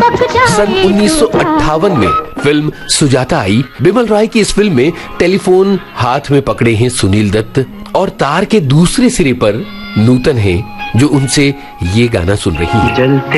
सन 1958 में फिल्म सुजाता आई। बिमल रॉय की इस फिल्म में टेलीफोन हाथ में पकड़े हैं सुनील दत्त और तार के दूसरे सिरे पर नूतन है जो उनसे ये गाना सुन रही है।